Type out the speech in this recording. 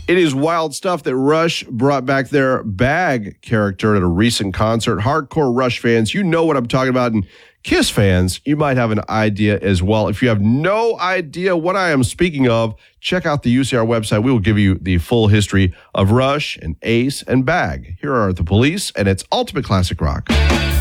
It is wild stuff that Rush brought back their Bag character at a recent concert. Hardcore Rush fans, you know what I'm talking about. And Kiss fans, you might have an idea as well. If you have no idea what I am speaking of, check out the UCR website. We will give you the full history of Rush and Ace and Bag. Here are the Police, and it's Ultimate Classic Rock.